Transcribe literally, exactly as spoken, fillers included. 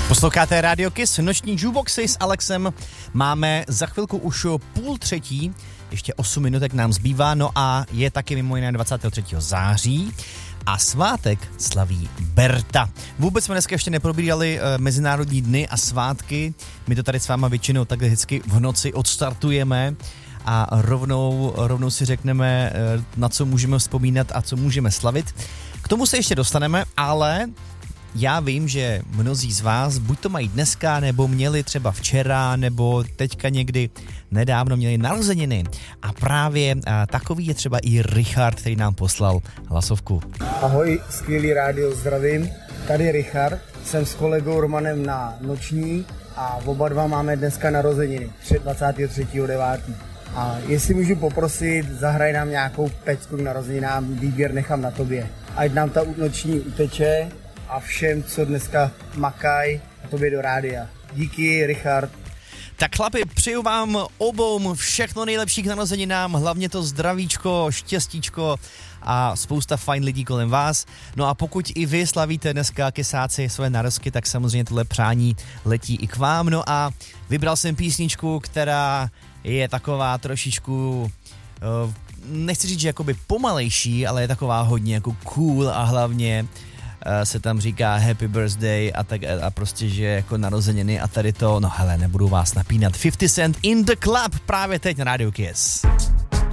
Posloucháte Radio Kiss, noční jukeboxy s Alexem. Máme za chvilku už půl třetí, ještě osm minutek nám zbývá, no a je taky mimo jiné dvacátého třetího září a svátek slaví Berta. Vůbec jsme dneska ještě neprobírali e, mezinárodní dny a svátky, my to tady s váma většinou takhle vždycky v noci odstartujeme a rovnou, rovnou si řekneme, e, na co můžeme vzpomínat a co můžeme slavit. K tomu se ještě dostaneme, ale já vím, že mnozí z vás buď to mají dneska, nebo měli třeba včera, nebo teďka někdy nedávno měli narozeniny. A právě a, takový je třeba i Richard, který nám poslal hlasovku. Ahoj, skvělý rádio, zdravím. Tady Richard, jsem s kolegou Romanem na noční a oba dva máme dneska narozeniny, dvacátého třetího devátého A jestli můžu poprosit, zahraj nám nějakou pecku k narozeninám, výběr nechám na tobě. Ať nám ta noční uteče a všem, co dneska makaj, a tobě do rádia. Díky, Richard. Tak chlapi, přeju vám obou všechno nejlepší k narozeninám, hlavně to zdravíčko, štěstíčko a spousta fajn lidí kolem vás. No a pokud i vy slavíte dneska kesáci své narozky, tak samozřejmě tohle přání letí i k vám. No a vybral jsem písničku, která je taková trošičku, uh, nechci říct, že jakoby pomalejší, ale je taková hodně jako cool a hlavně se tam říká happy birthday a tak a prostě, že jako narozeniny a tady to, no hele, nebudu vás napínat. fifty Cent in the Club právě teď na Radio Kiss.